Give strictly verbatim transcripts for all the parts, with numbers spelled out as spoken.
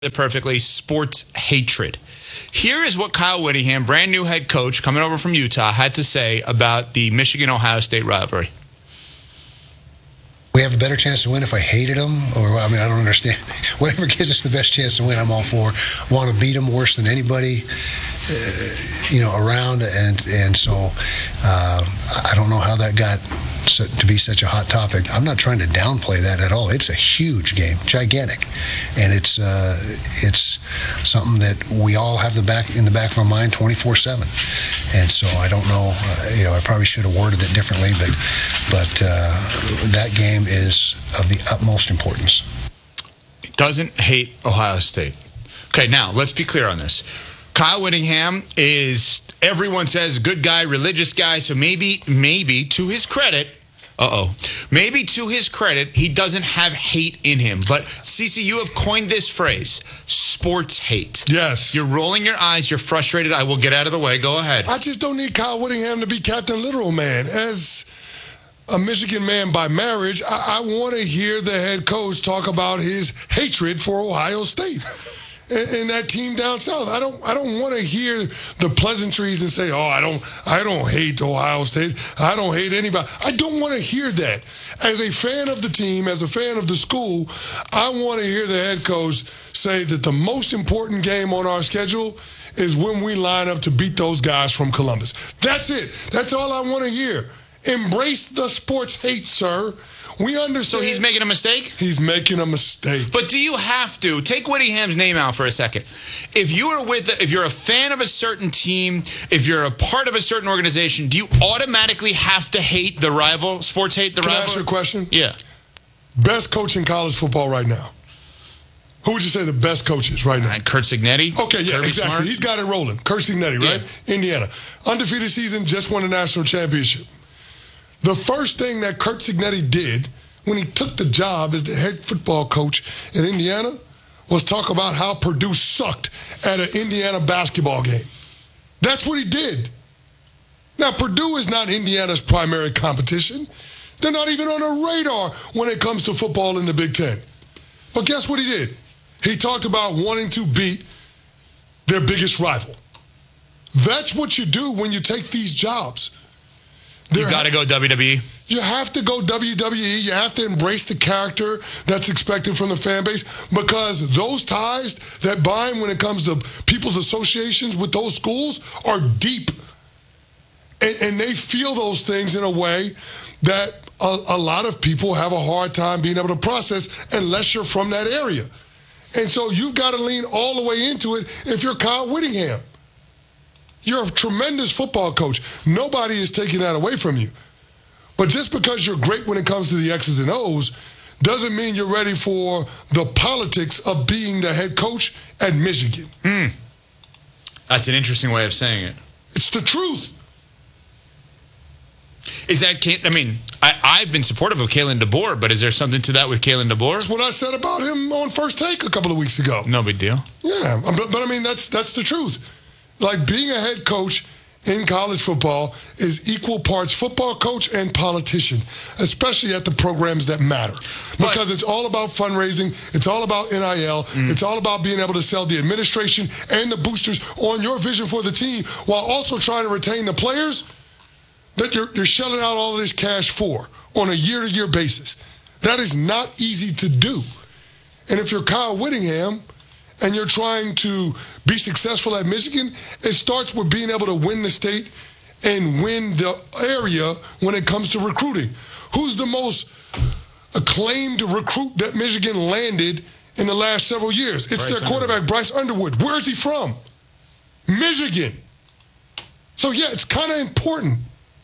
it perfectly, sports hatred. Here is what Kyle Whittingham, brand new head coach coming over from Utah, had to say about the Michigan-Ohio State rivalry. We have a better chance to win if I hated them, or, I mean, I don't understand. Whatever gives us the best chance to win, I'm all for. Want to beat them worse than anybody, uh, you know, around, and and so uh, I don't know how that got so, to be such a hot topic. I'm not trying to downplay that at all. It's a huge game, gigantic, and it's uh, it's something that we all have the back in the back of our mind twenty-four seven. And so I don't know, uh, you know, I probably should have worded it differently, but but uh, that game is of the utmost importance. He doesn't hate Ohio State. Okay, now let's be clear on this. Kyle Whittingham is, everyone says, good guy, religious guy, so maybe, maybe, to his credit, uh-oh, maybe to his credit, he doesn't have hate in him. But, Cece, you have coined this phrase, sports hate. Yes. You're rolling your eyes, you're frustrated, I will get out of the way, go ahead. I just don't need Kyle Whittingham to be Captain Literal Man. As a Michigan man by marriage, I, I want to hear the head coach talk about his hatred for Ohio State and, and that team down south. I don't I don't want to hear the pleasantries and say, oh, I don't I don't hate Ohio State. I don't hate anybody. I don't want to hear that. As a fan of the team, as a fan of the school, I want to hear the head coach say that the most important game on our schedule is when we line up to beat those guys from Columbus. That's it. That's all I want to hear. Embrace the sports hate, sir. We understand. So he's making a mistake? He's making a mistake. But do you have to take Whittingham's name out for a second? If you are with, if you're a fan of a certain team, if you're a part of a certain organization, do you automatically have to hate the rival? Sports hate the Can rival? I ask you a question? Yeah. Best coach in college football right now. Who would you say the best coach is right now? And Curt Cignetti. Okay, yeah, Kirby exactly. Smart. He's got it rolling. Curt Cignetti, right? Yeah. Indiana. Undefeated season, just won a national championship. The first thing that Curt Cignetti did when he took the job as the head football coach in Indiana was talk about how Purdue sucked at an Indiana basketball game. That's what he did. Now, Purdue is not Indiana's primary competition. They're not even on the radar when it comes to football in the Big Ten. But guess what he did? He talked about wanting to beat their biggest rival. That's what you do when you take these jobs. You got to go W W E. You have to go W W E. You have to embrace the character that's expected from the fan base, because those ties that bind when it comes to people's associations with those schools are deep. And, and they feel those things in a way that a, a lot of people have a hard time being able to process unless you're from that area. And so you've got to lean all the way into it if you're Kyle Whittingham. You're a tremendous football coach. Nobody is taking that away from you. But just because you're great when it comes to the X's and O's doesn't mean you're ready for the politics of being the head coach at Michigan. Hmm. That's an interesting way of saying it. It's the truth. Is that, I mean, I, I've been supportive of Kalen DeBoer, but is there something to that with Kalen DeBoer? That's what I said about him on First Take a couple of weeks ago. No big deal. Yeah, but, but I mean, that's that's the truth. Like, being a head coach in college football is equal parts football coach and politician, especially at the programs that matter. Because but, it's all about fundraising. It's all about N I L. Mm. It's all about being able to sell the administration and the boosters on your vision for the team while also trying to retain the players that you're, you're shelling out all of this cash for on a year-to-year basis. That is not easy to do. And if you're Kyle Whittingham and you're trying to be successful at Michigan, it starts with being able to win the state and win the area when it comes to recruiting. Who's the most acclaimed recruit that Michigan landed in the last several years? It's Bryce their quarterback, Underwood. Bryce Underwood. Where is he from? Michigan. So, yeah, it's kind of important.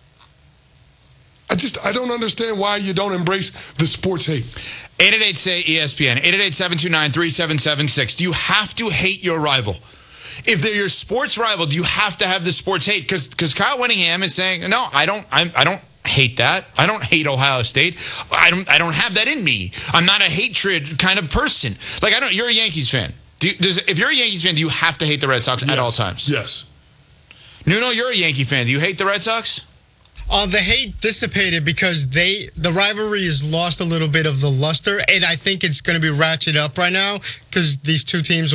I just, I don't understand why you don't embrace the sports hate. eight eight eight, S A Y, E S P N, eight eight eight, seven two nine, three seven seven six. Do you have to hate your rival? If they're your sports rival, do you have to have the sports hate? Because because Kyle Whittingham is saying, no, I don't, I, I don't hate that. I don't hate Ohio State. I don't, I don't have that in me. I'm not a hatred kind of person. Like, I don't. You're a Yankees fan. Do, does, if you're a Yankees fan, do you have to hate the Red Sox yes. at all times? Yes. Nuno, you're a Yankee fan. Do you hate the Red Sox? Uh, the hate dissipated because they the rivalry has lost a little bit of the luster, and I think it's going to be ratcheted up right now because these two teams